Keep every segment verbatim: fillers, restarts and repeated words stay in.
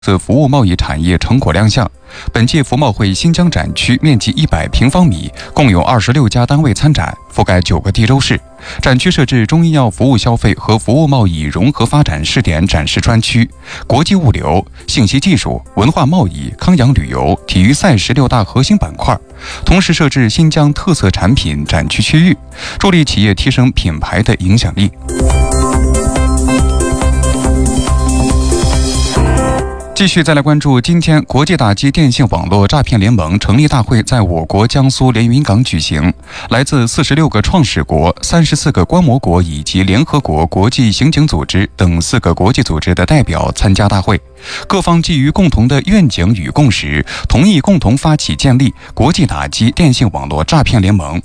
自服务贸易产业成果亮相。本届服贸会新疆展区面积一百平方米，共有二十六家单位参展，覆盖九个地州市。展区设置中医药服务消费和服务贸易融合发展试点展示专区，国际物流、信息技术、文化贸易、康养旅游、体育赛事六大核心板块。同时设置新疆特色产品展区区域，助力企业提升品牌的影响力。继续再来关注，今天国际打击电信网络诈骗联盟成立大会在我国江苏连云港举行，来自四十六个创始国、三十四个观摩国以及联合国国际刑警组织等四个国际组织的代表参加大会。各方基于共同的愿景与共识，同意共同发起建立国际打击电信网络诈骗联盟。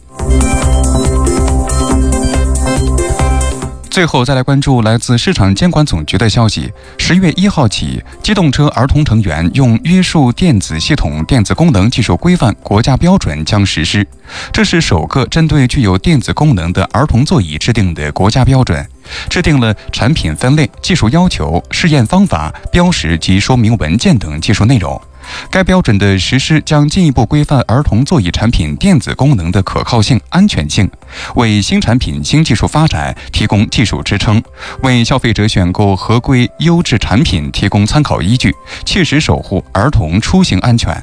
最后再来关注来自市场监管总局的消息，十月一号起，机动车儿童成员用约束电子系统电子功能技术规范国家标准将实施。这是首个针对具有电子功能的儿童座椅制定的国家标准，制定了产品分类、技术要求、试验方法、标识及说明文件等技术内容。该标准的实施将进一步规范儿童座椅产品电子功能的可靠性、安全性，为新产品新技术发展提供技术支撑，为消费者选购合规优质产品提供参考依据，切实守护儿童出行安全。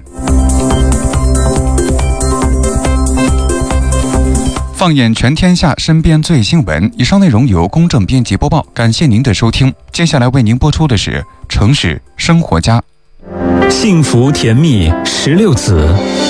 放眼全天下，身边最新闻。以上内容由公正编辑播报，感谢您的收听。接下来为您播出的是城市生活家。 幸福甜蜜十六子。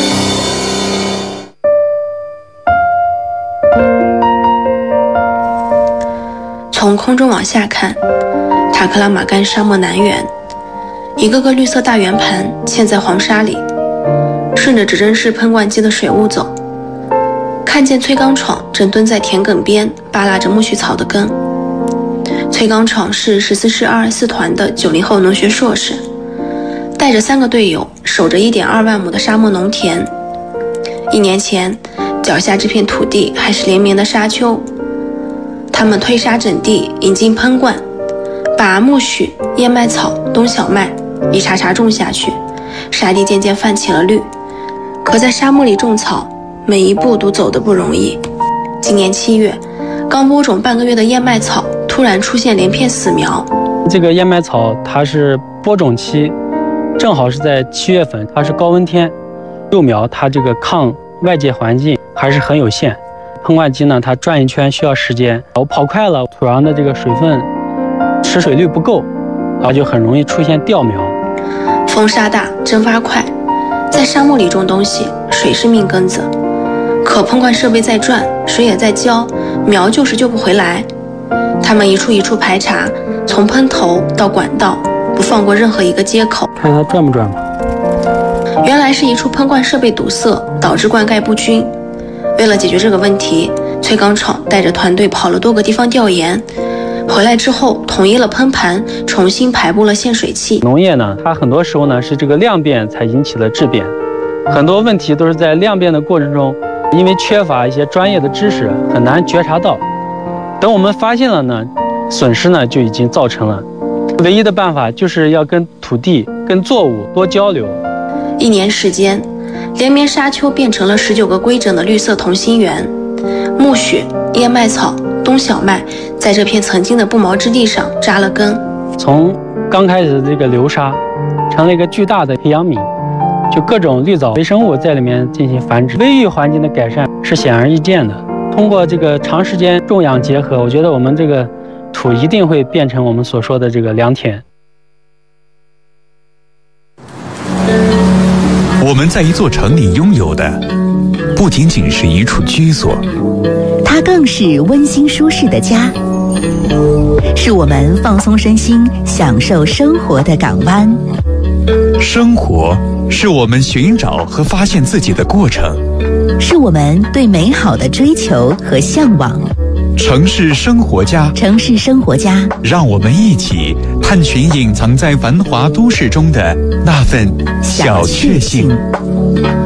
从空中往下看，塔克拉玛干沙漠南缘，一个个绿色大圆盘嵌在黄沙里，顺着指针式喷灌机的水雾走，看见崔刚闯正蹲在田埂边扒拉着苜蓿草的根。崔刚闯是十四师二十四团的九零后农学硕士，带着三个队友守着 一点二万亩的沙漠农田。一年前，脚下这片土地还是连绵的沙丘，他们推沙整地，引进喷灌，把苜蓿、燕麦草、冬小麦一茬茬种下去，沙地渐渐泛起了绿。可在沙漠里种草，每一步都走得不容易。今年七月，刚播种半个月的燕麦草突然出现连片死苗。 这个燕麦草它是播种期正好是在七月份，它是高温天，幼苗它这个抗外界环境还是很有限。喷灌机呢，它转一圈需要时间，我跑快了，土壤的这个水分持水率不够，然后就很容易出现掉苗。 风沙大，蒸发快，在沙漠里种东西，水是命根子。可喷灌设备在转，水也在浇，苗就是救不回来。他们一处一处排查，从喷头到管道，不放过任何一个接口。 看它转不转吧。 原来是一处喷灌设备堵塞，导致灌溉不均。为了解决这个问题，崔刚闯带着团队跑了多个地方调研，回来之后统一了喷盘，重新排布了限水器。 农业呢，它很多时候呢是这个量变才引起了质变，很多问题都是在量变的过程中，因为缺乏一些专业的知识，很难觉察到。等我们发现了呢，损失呢就已经造成了。唯一的办法就是要跟土地、跟作物多交流。 一年时间，连绵沙丘变成了十九个规整的绿色同心圆，苜蓿、燕麦草、冬小麦在这片曾经的不毛之地上扎了根。 从刚开始的这个流沙，成了一个巨大的培养皿，就各种绿藻微生物在里面进行繁殖，微育环境的改善是显而易见的。通过这个长时间种养结合，我觉得我们这个土一定会变成我们所说的这个良田。 我们在一座城里拥有的，不仅仅是一处居所， 它更是温馨舒适的家，是我们放松身心、享受生活的港湾。 生活是我们寻找和发现自己的过程， 是我们对美好的追求和向往。 城市生活家， 城市生活家， 让我们一起探寻隐藏在繁华都市中的那份小确幸。